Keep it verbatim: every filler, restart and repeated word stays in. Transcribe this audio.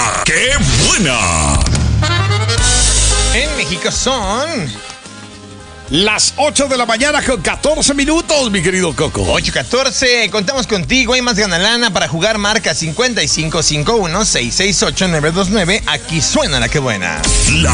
La que buena. En México son las ocho de la mañana con catorce minutos, mi querido Coco. ocho catorce, contamos contigo, hay más ganalana para jugar, marca cincuenta y cinco cincuenta y uno, seiscientos sesenta y ocho, nueve dos nueve. Aquí suena La que buena. La